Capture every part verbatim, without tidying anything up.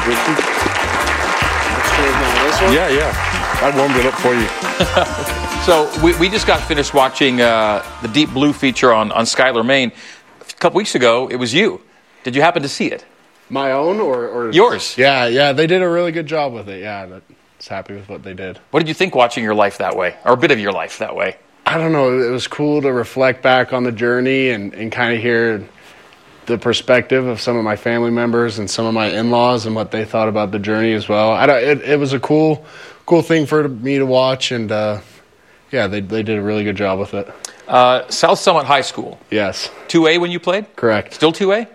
Yeah, yeah. I warmed it up for you. So we, we just got finished watching uh, the Deep Blue feature on, on Skylar Maine. A couple weeks ago, it was you. Did you happen to see it? My own or, or yours? Yeah, yeah. They did a really good job with it. Yeah, I was happy with what they did. What did you think watching your life that way, or a bit of your life that way? I don't know. It was cool to reflect back on the journey and, and kind of hear the perspective of some of my family members and some of my in-laws and what they thought about the journey as well. I don't, it, it was a cool, cool thing for me to watch, and uh, yeah, they they did a really good job with it. Uh, South Summit High School. Yes. two A when you played? Correct. Still two A?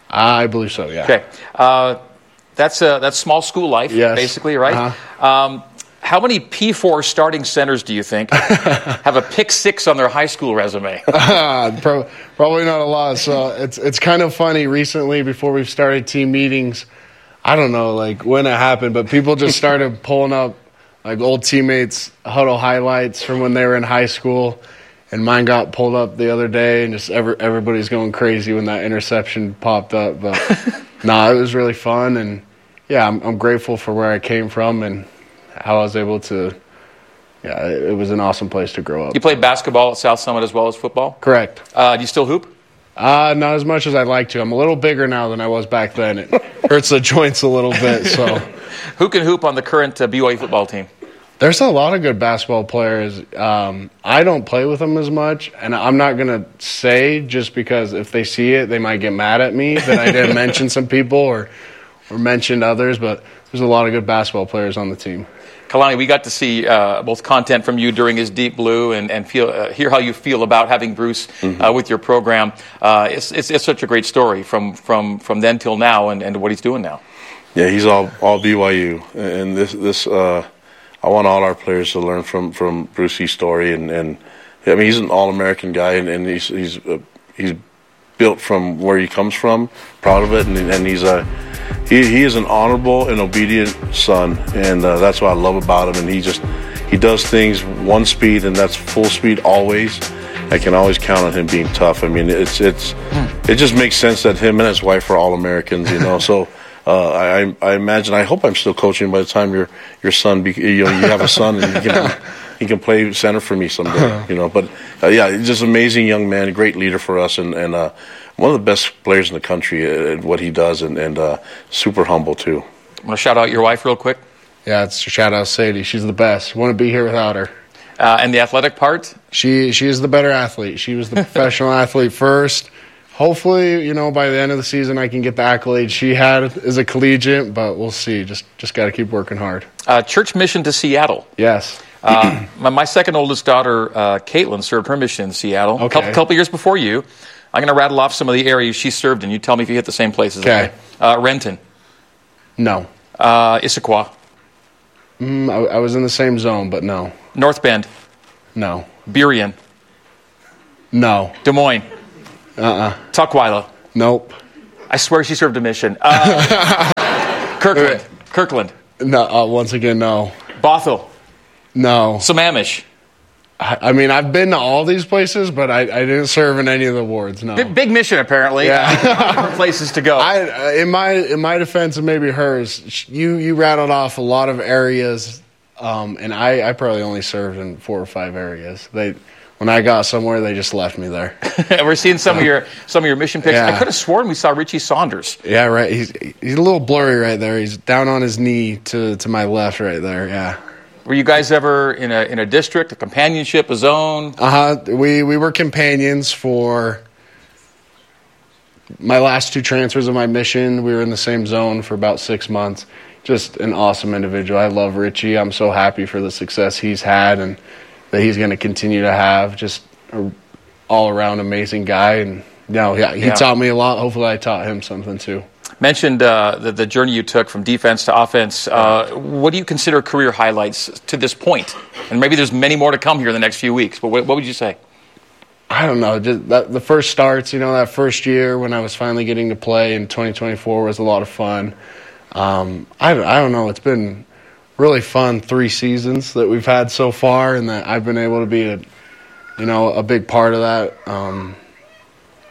I believe so. Yeah. Okay. Uh, that's uh, that's small school life, yes. basically, right? Uh-huh. Um, how many P four starting centers do you think have a pick six on their high school resume? Pro- probably not a lot. So it's it's kind of funny. Recently, before we've started team meetings, I don't know like when it happened, but people just started pulling up like old teammates' huddle highlights from when they were in high school, and mine got pulled up the other day, and just every, everybody's going crazy when that interception popped up. But no, nah, it was really fun, and yeah, I'm, I'm grateful for where I came from and how I was able to, yeah, it, it was an awesome place to grow up. You played basketball at South Summit as well as football? Correct. Uh, do you still hoop? Uh, not as much as I'd like to. I'm a little bigger now than I was back then. It hurts the joints a little bit. So, who can hoop on the current uh, B Y U football team? There's a lot of good basketball players. Um, I don't play with them as much, and I'm not going to say just because if they see it, they might get mad at me that I didn't mention some people or, or mentioned others, but there's a lot of good basketball players on the team. Kalani, we got to see uh, both content from you during his Deep Blue and, and feel, uh, hear how you feel about having Bruce mm-hmm. uh, with your program. Uh, it's, it's, it's such a great story from, from, from then till now and, and what he's doing now. Yeah, he's all, all B Y U. And this, this uh, I want all our players to learn from, from Brucey's story. And, and I mean, he's an all-American guy, and, and he's he's uh, he's built from where he comes from, proud of it, and, and he's a He, he is an honorable and obedient son, and uh, that's what I love about him. And he just he does things one speed, and that's full speed always. I can always count on him being tough. I mean, it's it's it just makes sense that him and his wife are all Americans, you know. So uh, I I imagine I hope I'm still coaching by the time your your son be, you know you have a son and he can he can play center for me someday, you know. But uh, yeah, he's just an amazing young man, a great leader for us, and and. Uh, One of the best players in the country at what he does, and, and uh, super humble, too. Want to shout out your wife real quick? Yeah, it's shout out Sadie. She's the best. Wouldn't be here without her. Uh, and the athletic part? She she is the better athlete. She was the professional athlete first. Hopefully, you know, by the end of the season, I can get the accolades she had as a collegiate, but we'll see. Just just got to keep working hard. Uh, church mission to Seattle. Yes. Uh, my, my second oldest daughter, uh, Caitlin, served her mission in Seattle okay. a couple, couple years before you. I'm going to rattle off some of the areas she served in. You tell me if you hit the same places. Okay. Uh, Renton. No. Uh, Issaquah. Mm, I, I was in the same zone, but no. North Bend. No. Burien. No. Des Moines. Uh-uh. Tukwila. Nope. I swear she served a mission. Uh, Kirkland. Kirkland. No. Uh, once again, no. Bothell. No. Sammamish. I mean, I've been to all these places, but I, I didn't serve in any of the wards. No, big, big mission apparently. Yeah, different places to go. I, in my in my defense, and maybe hers, you you rattled off a lot of areas, um, and I, I probably only served in four or five areas. They when I got somewhere, they just left me there. We're seeing some of your some of your mission pics. Yeah. I could have sworn we saw Richie Saunders. Yeah, right. He's he's a little blurry right there. He's down on his knee to to my left, right there. Yeah. Were you guys ever in a in a district, a companionship, a zone? Uh-huh. We, we were companions for my last two transfers of my mission. We were in the same zone for about six months. Just an awesome individual. I love Richie. I'm so happy for the success he's had and that he's going to continue to have. Just an all-around amazing guy. And you know, he, he yeah. taught me a lot. Hopefully I taught him something too. Mentioned uh, the, the journey you took from defense to offense. Uh, what do you consider career highlights to this point? And maybe there's many more to come here in the next few weeks, but what, what would you say? I don't know. Just that, the first starts, you know, that first year when I was finally getting to play in twenty twenty-four was a lot of fun. Um, I, I don't know. It's been really fun three seasons that we've had so far, and that I've been able to be a, you know, a big part of that. Um,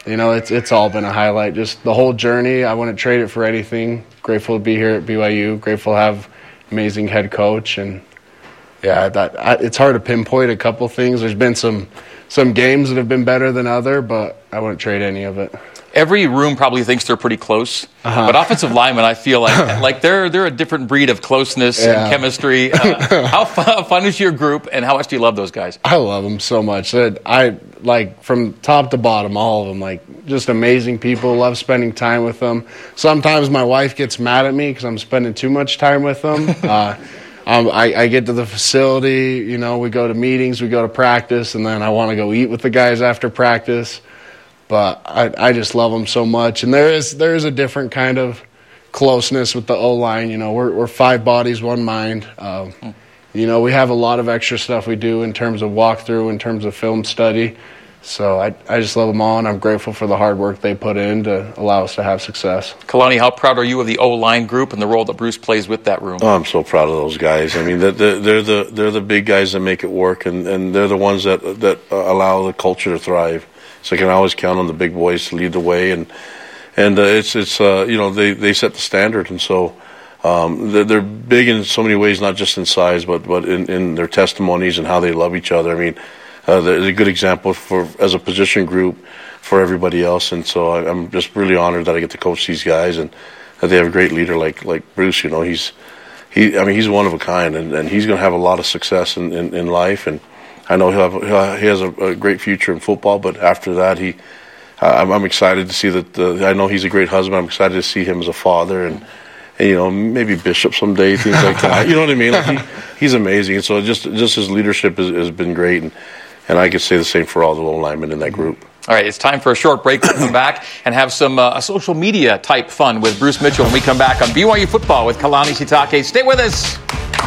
you know, it's it's all been a highlight. Just the whole journey. I wouldn't trade it for anything. Grateful to be here at B Y U. Grateful to have amazing head coach. And, yeah, that I, it's hard to pinpoint a couple things. There's been some some games that have been better than other, but I wouldn't trade any of it. Every room probably thinks they're pretty close, uh-huh. but offensive linemen, I feel like like they're they're a different breed of closeness yeah. and chemistry. Uh, how, fun, how fun is your group, and how much do you love those guys? I love them so much. I like from top to bottom, all of them. Like just amazing people. Love spending time with them. Sometimes my wife gets mad at me because I'm spending too much time with them. uh, um, I, I get to the facility, you know, we go to meetings, we go to practice, and then I want to go eat with the guys after practice. But I, I just love them so much, and there is there is a different kind of closeness with the O-line. You know, we're we're five bodies, one mind. Um, you know, we have a lot of extra stuff we do in terms of walkthrough, in terms of film study. So I I just love them all, and I'm grateful for the hard work they put in to allow us to have success. Kalani, how proud are you of the O-line group and the role that Bruce plays with that room? Oh, I'm so proud of those guys. I mean, they're, they're the they're the big guys that make it work, and, and they're the ones that that allow the culture to thrive. So I can always count on the big boys to lead the way, and and uh, it's it's uh, you know they, they set the standard, and so um, they're, they're big in so many ways, not just in size, but but in, in their testimonies and how they love each other. I mean, uh, they're a good example for as a position group for everybody else, and so I, I'm just really honored that I get to coach these guys, and that they have a great leader like like Bruce. You know, he's he I mean he's one of a kind, and, and he's going to have a lot of success in, in, in life, and I know he'll have, he'll, he has a, a great future in football, but after that, he, uh, I'm, I'm excited to see that. Uh, I know he's a great husband. I'm excited to see him as a father, and, and you know, maybe bishop someday, things like that. You know what I mean? Like he, he's amazing. And so just just his leadership has, has been great, and, and I could say the same for all the low linemen in that group. All right, it's time for a short break. We'll come back and have some uh, social media type fun with Bruce Mitchell when we come back on B Y U Football with Kalani Sitake. Stay with us.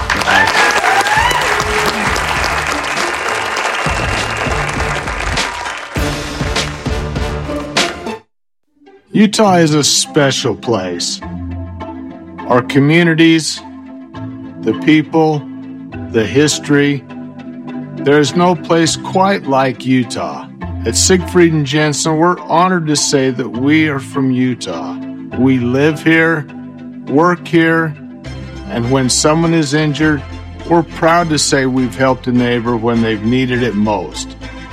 Utah is a special place. Our communities, the people, the history. There is no place quite like Utah. At Siegfried and Jensen, we're honored to say that we are from Utah. We live here, work here, and when someone is injured, we're proud to say we've helped a neighbor when they've needed it most.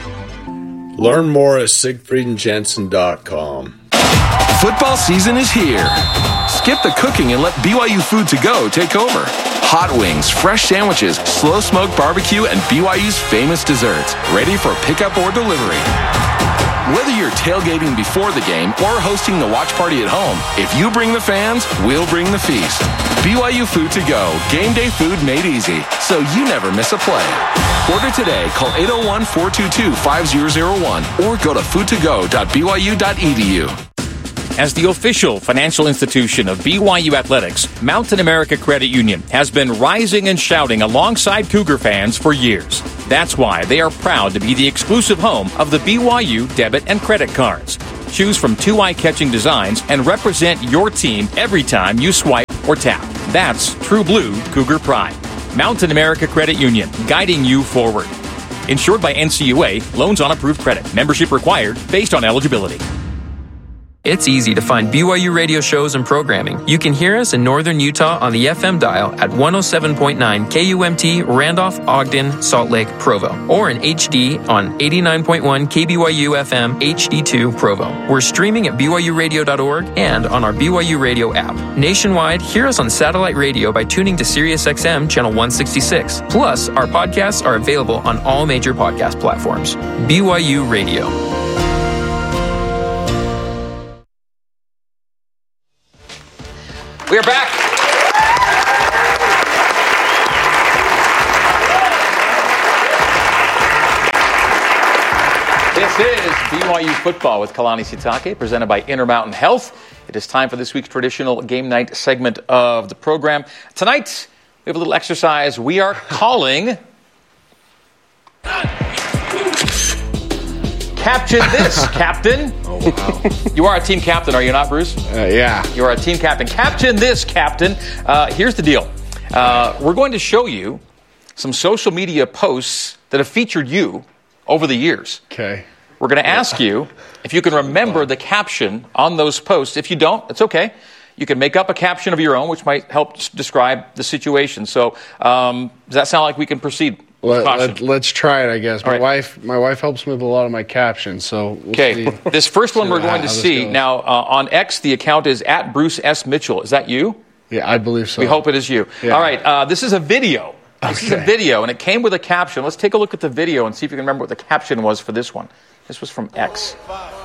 Learn more at siegfried and jensen dot com. Football season is here. Skip the cooking and let B Y U Food to Go take over. Hot wings, fresh sandwiches, slow smoked barbecue, and B Y U's famous desserts, ready for pickup or delivery. Whether you're tailgating before the game or hosting the watch party at home, if you bring the fans, we'll bring the feast. B Y U Food to Go, game day food made easy, so you never miss a play. Order today, call eight oh one, four two two, five oh oh one or go to food to go dot b y u dot e d u. As the official financial institution of B Y U Athletics, Mountain America Credit Union has been rising and shouting alongside Cougar fans for years. That's why they are proud to be the exclusive home of the B Y U debit and credit cards. Choose from two eye-catching designs and represent your team every time you swipe or tap. That's True Blue Cougar Pride. Mountain America Credit Union, guiding you forward. Insured by N C U A, loans on approved credit. Membership required based on eligibility. It's easy to find B Y U radio shows and programming. You can hear us in northern Utah on the F M dial at one oh seven point nine K U M T, Randolph, Ogden, Salt Lake, Provo, or in H D on eighty-nine point one K B Y U F M H D two Provo. We're streaming at b y u radio dot org and on our B Y U Radio app. Nationwide, hear us on satellite radio by tuning to Sirius X M channel one sixty-six. Plus, our podcasts are available on all major podcast platforms. B Y U Radio. We are back. This is B Y U Football with Kalani Sitake, presented by Intermountain Health. It is time for this week's traditional game night segment of the program. Tonight, we have a little exercise we are calling Caption This, Captain. Oh, wow. You are a team captain, are you not, Bruce? Uh, yeah. You are a team captain. Caption This, Captain. Uh, here's the deal. Uh, we're going to show you some social media posts that have featured you over the years. Okay. We're going to ask you if you can remember the caption on those posts. If you don't, it's okay. You can make up a caption of your own, which might help describe the situation. So um, does that sound like we can proceed? Let, let, let's try it, I guess. My right. wife my wife helps me with a lot of my captions, so we'll Okay, see. This first one see we're going to see. goes. Now, uh, on X, the account is at Bruce S. Mitchell. Is that you? Yeah, I believe so. We hope it is you. Yeah. All right, uh, this is a video. This Okay. is a video, and it came with a caption. Let's take a look at the video and see if you can remember what the caption was for this one. This was from X.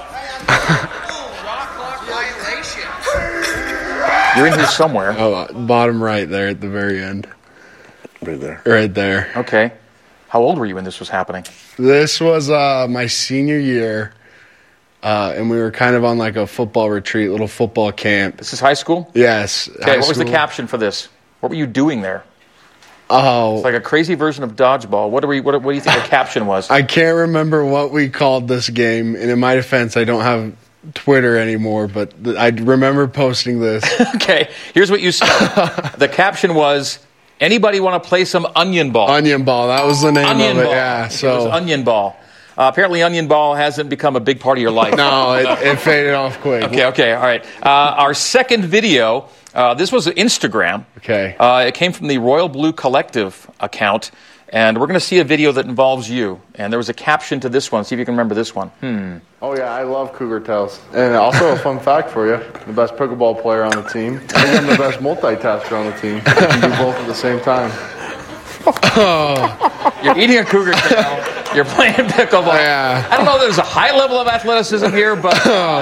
You're in here somewhere. Oh, uh, bottom right there at the very end. Right there. Right there. Okay. How old were you when this was happening? This was uh, my senior year, uh, and we were kind of on like a football retreat, little football camp. This is high school? Yes. Okay, what was the caption for this? What were you doing there? Oh, It's like a crazy version of dodgeball. What do we? What, what do you think the caption was? I can't remember what we called this game, and in my defense, I don't have Twitter anymore, but th- I remember posting this. Okay, here's what you said. The caption was, anybody want to play some onion ball? Onion Ball, that was the name Onion of it, ball. yeah. It was So onion ball. Uh, apparently, onion ball hasn't become a big part of your life. no, it, it faded off quick. Okay, okay, all right. Uh, our second video, uh, this was Instagram. Okay. Uh, it came from the Royal Blue Collective account, and we're going to see a video that involves you. And there was a caption to this one. See if you can remember this one. Hmm. Oh, yeah, I love Cougar Tails. And also a fun fact for you, the best pickleball player on the team. I think I'm the best multitasker on the team. I can do both at the same time. You're eating a cougar tail. You're playing pickleball. Yeah. I don't know if there's a high level of athleticism here, but...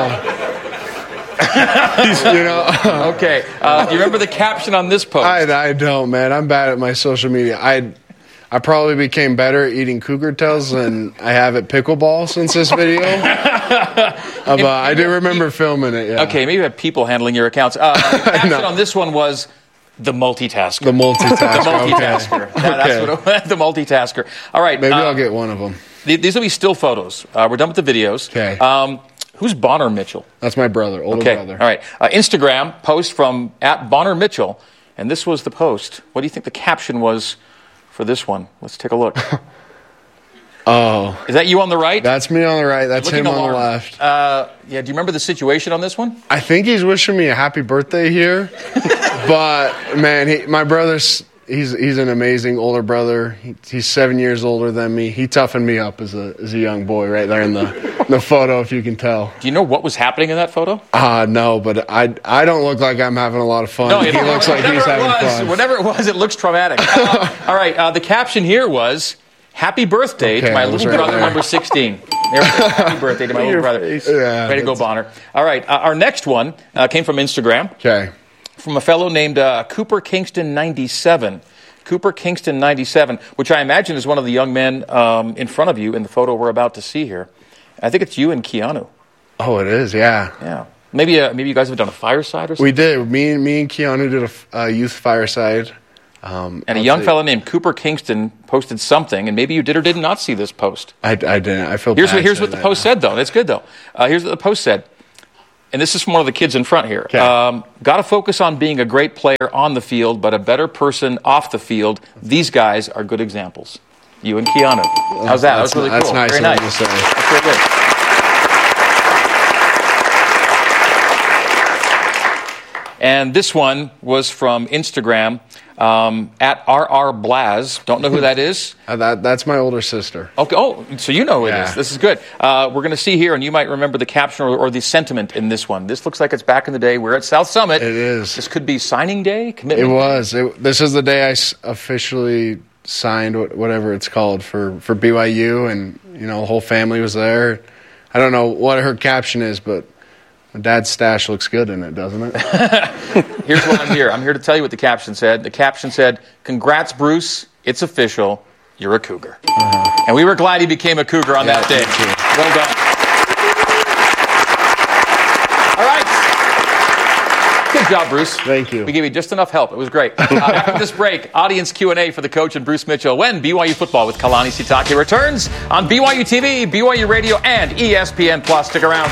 You know, Okay. Uh, do you remember the caption on this post? I, I don't, man. I'm bad at my social media. I I probably became better at eating cougar tails than I have at pickleball since this video. uh, but I do remember filming it, yeah. Okay, maybe you have people handling your accounts. Uh, the caption on this one was the multitasker. The multitasker. The multitasker. Okay. That- that's Okay. what it was, the multitasker. All right. Maybe uh, I'll get one of them. th- These will be still photos. Uh, we're done with the videos. Okay. Um, who's Bonner Mitchell? That's my brother, older Okay. brother. All right. Uh, Instagram post from at Bonner Mitchell, and this was the post. What do you think the caption was for this one? Let's take a look. Oh, Is that you on the right? that's me on the right. That's Looking him on the alarmed. left. Uh, yeah. Do you remember the situation on this one? I think he's wishing me a happy birthday here. But, man, he, my brother's, he's he's an amazing older brother. He, he's seven years older than me. He toughened me up as a as a young boy right there in the, the photo, if you can tell. Do you know what was happening in that photo? Uh, no, but I, I don't look like I'm having a lot of fun. he it- looks like whatever he's it having was, fun. Whatever it was, it looks traumatic. Uh, all right, uh, the caption here was, happy birthday Okay, to my I was little right brother there. number sixteen. There it is. Happy birthday to my little brother. Yeah, Way to go, that's- Bonner. All right, uh, our next one uh, came from Instagram, Okay. from a fellow named uh, Cooper Kingston ninety-seven. Cooper Kingston ninety-seven, which I imagine is one of the young men um, in front of you in the photo we're about to see here. I think it's you and Keanu. Oh, it is, yeah. Yeah. Maybe uh, maybe you guys have done a fireside or something? We did. Me and me and Keanu did a f- uh, youth fireside. Um, And a I'll young say- fellow named Cooper Kingston posted something, and maybe you did or did not see this post. I, I didn't. I feel Here's bad what, here's what saying the post that. said, though. It's good, though. Uh, here's what the post said. And this is from one of the kids in front here. Okay. Um, Got to focus on being a great player on the field, but a better person off the field. These guys are good examples. You and Keanu. How's that? That was That's- really that's cool. nice Very of nice. him to say. That's very good. And this one was from Instagram um, at R R Blaz. Don't know who that is? Uh, that, that's my older sister. Okay. Oh, so you know who it Yeah. is. This is good. Uh, we're going to see here, and you might remember the caption or, or the sentiment in this one. This looks like it's back in the day. We're at South Summit. It is. This could be signing day, It commitment. was. It, this is the day I s- officially signed wh- whatever it's called for, for B Y U, and you know the whole family was there. I don't know what her caption is, but my dad's stash looks good in it, doesn't it? Here's what I'm here. I'm here to tell you what the caption said. The caption said, "Congrats, Bruce. It's official. You're a Cougar." Uh-huh. And we were glad he became a Cougar on that day. me too. Well done. All right. Good job, Bruce. Thank you. We gave you just enough help. It was great. Uh, after this break, audience Q and A for the coach and Bruce Mitchell when B Y U football with Kalani Sitake returns on B Y U T V, B Y U Radio, and E S P N Plus. Stick around.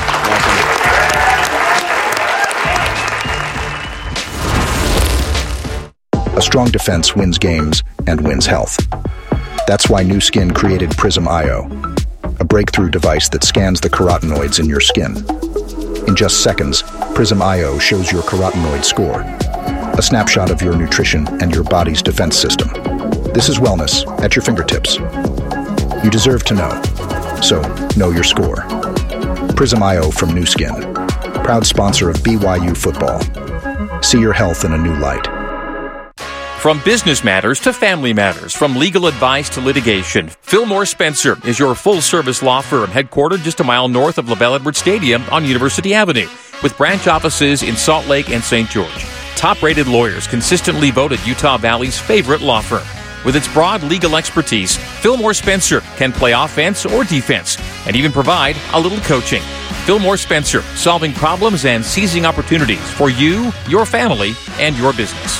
A strong defense wins games and wins health. That's why Nu Skin created Prism I O. a breakthrough device that scans the carotenoids in your skin. In just seconds, Prism I O shows your carotenoid score, a snapshot of your nutrition and your body's defense system. This is wellness at your fingertips. You deserve to know, so know your score. Prism I O from Nu Skin, proud sponsor of B Y U football. See your health in a new light. From business matters to family matters, from legal advice to litigation, Fillmore Spencer is your full-service law firm headquartered just a mile north of LaBelle Edwards Stadium on University Avenue, with branch offices in Salt Lake and Saint George. Top-rated lawyers consistently voted Utah Valley's favorite law firm. With its broad legal expertise, Fillmore Spencer can play offense or defense and even provide a little coaching. Fillmore Spencer, solving problems and seizing opportunities for you, your family, and your business.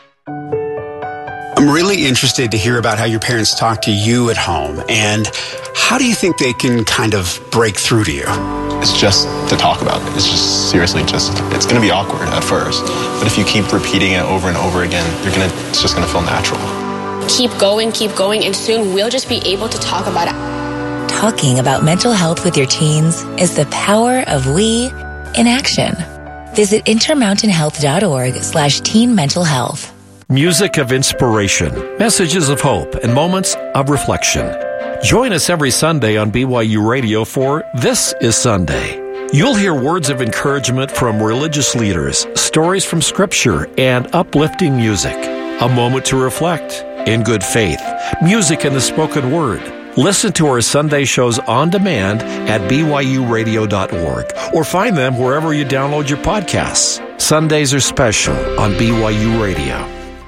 I'm really interested to hear about how your parents talk to you at home, and how do you think they can kind of break through to you? It's just to talk about it. It's just seriously just, it's going to be awkward at first, but if you keep repeating it over and over again, you're gonna, it's just going to feel natural. Keep going, keep going, and soon we'll just be able to talk about it. Talking about mental health with your teens is the power of we in action. Visit intermountainhealth.org slash teen mental health. Music of inspiration, messages of hope, and moments of reflection. Join us every Sunday on B Y U Radio for This is Sunday. You'll hear words of encouragement from religious leaders, stories from Scripture, and uplifting music. A moment to reflect in good faith, music and the spoken word. Listen to our Sunday shows on demand at B Y U radio dot org or find them wherever you download your podcasts. Sundays are special on B Y U Radio.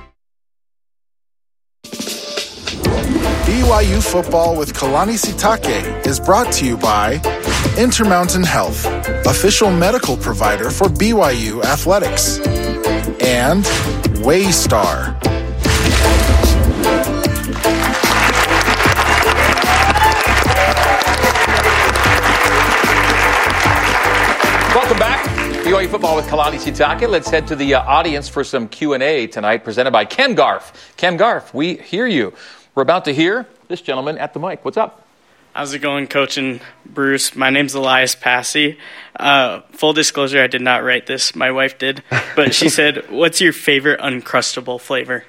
B Y U Football with Kalani Sitake is brought to you by Intermountain Health, official medical provider for B Y U Athletics, and Waystar. Welcome back. B Y U Football with Kalani Sitake. Let's head to the uh, audience for some Q and A tonight, presented by Ken Garff. Ken Garff, we hear you. We're about to hear this gentleman at the mic. What's up? How's it going, Coach and Bruce? My name's Elias Passy. Uh, full disclosure, I did not write this. My wife did. But she said, what's your favorite Uncrustable flavor?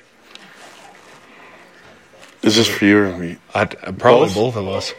Is this for you or me? I'd, probably both? both of us.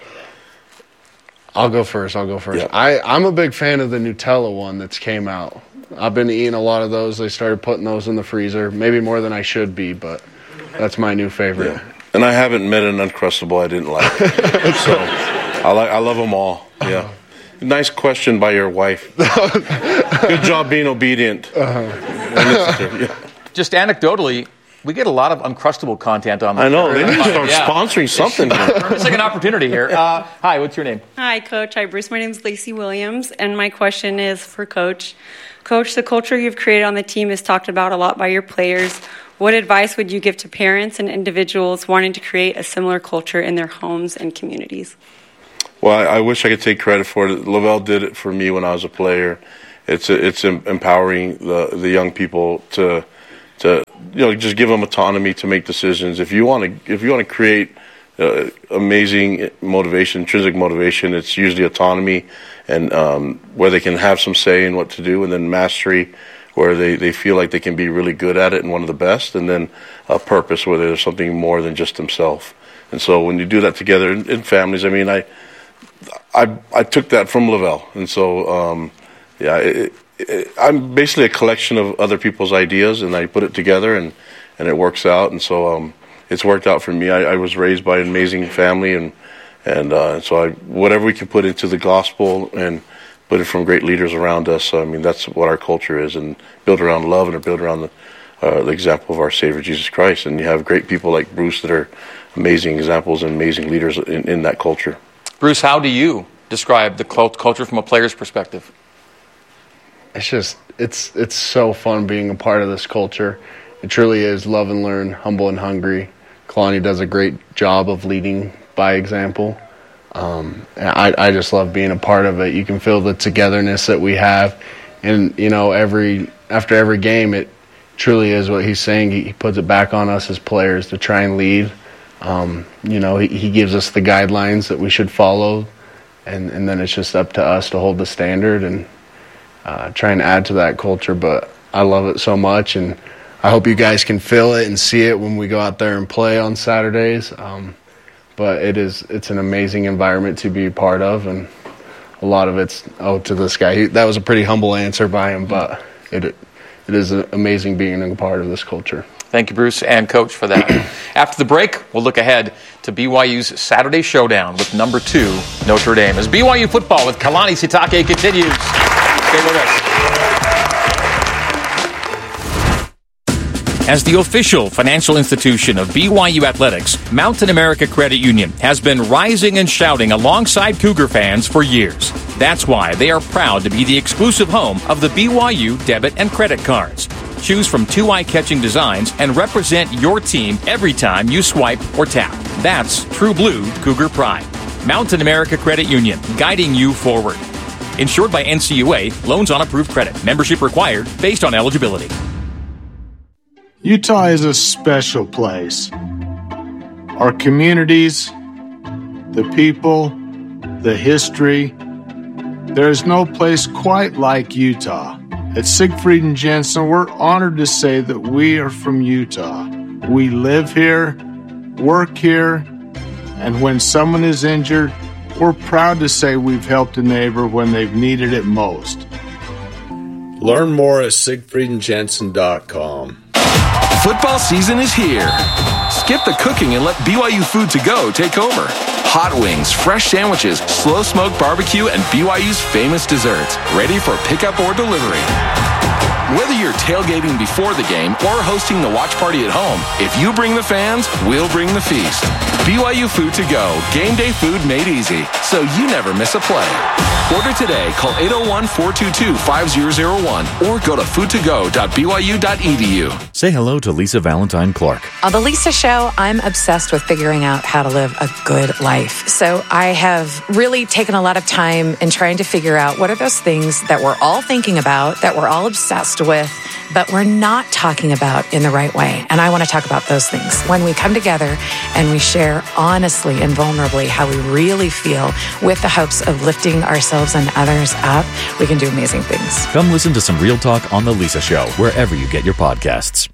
I'll go first. I'll go first. Yeah. I, I'm a big fan of the Nutella one that's came out. I've been eating a lot of those. They started putting those in the freezer, maybe more than I should be, but that's my new favorite. Yeah. And I haven't met an Uncrustable I didn't like. So I like I love them all. Yeah. Nice question by your wife. Good job being obedient. Uh-huh. Yeah. Just anecdotally, we get a lot of Uncrustable content on the I know. show. They need to start yeah. sponsoring something. We're missing an opportunity here. Uh, hi, what's your name? Hi, Coach. Hi, Bruce. My name is Lacey Williams, and my question is for Coach. Coach, the culture you've created on the team is talked about a lot by your players. What advice would you give to parents and individuals wanting to create a similar culture in their homes and communities? Well, I, I wish I could take credit for it. LaVelle did it for me when I was a player. It's a, it's empowering the the young people to to you know just give them autonomy to make decisions. If you want to if you want to create uh, amazing motivation, intrinsic motivation, it's usually autonomy and um, where they can have some say in what to do, and then mastery, where they, they feel like they can be really good at it and one of the best, and then a purpose where there's something more than just themselves. And so when you do that together in, in families, I mean, I, I I took that from LaVelle. And so, um, yeah, it, it, I'm basically a collection of other people's ideas, and I put it together, and, and it works out. And so um, it's worked out for me. I, I was raised by an amazing family, and, and uh, so I, whatever we can put into the gospel and put it from great leaders around us. I mean, that's what our culture is, and built around love and built around the, uh, the example of our Savior Jesus Christ. And you have great people like Bruce that are amazing examples and amazing leaders in, in that culture. Bruce, how do you describe the culture from a player's perspective? It's just, it's it's so fun being a part of this culture. It truly is love and learn, humble and hungry. Kalani does a great job of leading by example. Um, and I, I just love being a part of it. You can feel the togetherness that we have. And, you know, every after every game, it truly is what he's saying. He, he puts it back on us as players to try and lead. Um, you know, he, he gives us the guidelines that we should follow, and, and then it's just up to us to hold the standard and uh, try and add to that culture. But I love it so much, and I hope you guys can feel it and see it when we go out there and play on Saturdays. Um, but it is it's an amazing environment to be part of, and a lot of it's owed to this guy. He, that was a pretty humble answer by him, but it it is amazing being a part of this culture. Thank you, Bruce and Coach, for that. After the break, we'll look ahead to B Y U's Saturday showdown with number two, Notre Dame, as B Y U football with Kalani Sitake continues. Stay with us. As the official financial institution of B Y U Athletics, Mountain America Credit Union has been rising and shouting alongside Cougar fans for years. That's why they are proud to be the exclusive home of the B Y U debit and credit cards. Choose from two eye-catching designs and represent your team every time you swipe or tap. That's True Blue Cougar Pride. Mountain America Credit Union, guiding you forward. Insured by N C U A, loans on approved credit. Membership required based on eligibility. Utah is a special place. Our communities, the people, the history. There is no place quite like Utah. At Siegfried and Jensen, we're honored to say that we are from Utah. We live here, work here, and when someone is injured, we're proud to say we've helped a neighbor when they've needed it most. Learn more at Siegfried and Jensen dot com. Football season is here. Skip the cooking and let B Y U Food to Go take over. Hot wings, fresh sandwiches, slow-smoked barbecue, and B Y U's famous desserts, ready for pickup or delivery. Whether you're tailgating before the game or hosting the watch party at home, if you bring the fans, we'll bring the feast. B Y U Food to Go, game day food made easy, so you never miss a play. Order today, call eight oh one, four two two, five oh oh one or go to food to go dot b y u dot e d u. Say hello to Lisa Valentine Clark. On the Lisa Show, I'm obsessed with figuring out how to live a good life. So I have really taken a lot of time in trying to figure out what are those things that we're all thinking about, that we're all obsessed with, but we're not talking about in the right way. And I want to talk about those things. When we come together and we share honestly and vulnerably how we really feel with the hopes of lifting ourselves and others up, we can do amazing things. Come listen to some real talk on The Lisa Show, wherever you get your podcasts.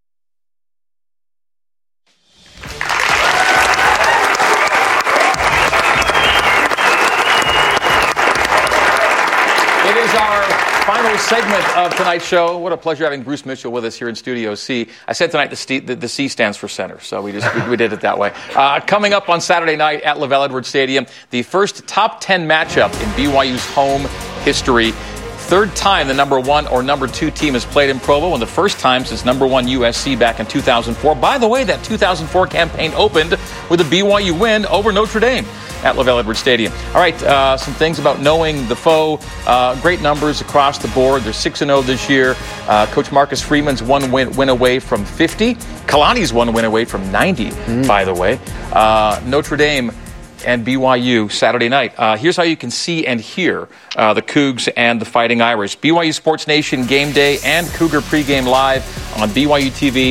It is our final segment of tonight's show. What a pleasure having Bruce Mitchell with us here in Studio C. I said tonight the, st- the, the C stands for center, so we just we, we did it that way. Uh, coming up on Saturday night at LaVell Edwards Stadium, the first top ten matchup in B Y U's home history. Third time the number one or number two team has played in Provo, and the first time since number one U S C back in two thousand four. By the way, that two thousand four campaign opened with a B Y U win over Notre Dame at LaVell Edwards Stadium. All right, uh, some things about knowing the foe. Uh, great numbers across the board. They're six and oh this year. Uh, Coach Marcus Freeman's one win, win away from fifty. Kalani's one win away from ninety, mm. by the way. Uh, Notre Dame and B Y U Saturday night. Uh, here's how you can see and hear uh, the Cougs and the Fighting Irish. B Y U Sports Nation Game Day and Cougar Pregame Live on B Y U T V